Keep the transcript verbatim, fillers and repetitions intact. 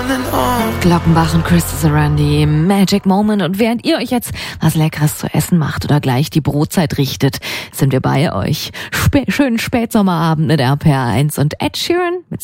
Glockenbach und Chris Sarandi, Magic Moment. Und während ihr euch jetzt was Leckeres zu essen macht oder gleich die Brotzeit richtet, sind wir bei euch. Spä- schönen Spätsommerabend mit R P R eins und Ed Sheeran mit